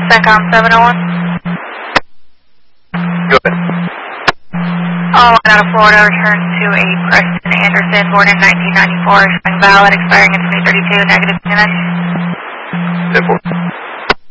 CENTCOM 701. Go ahead. All out of Florida returns to a Preston Anderson, born in 1994, showing valid, expiring in 2032, negative units. 10-4.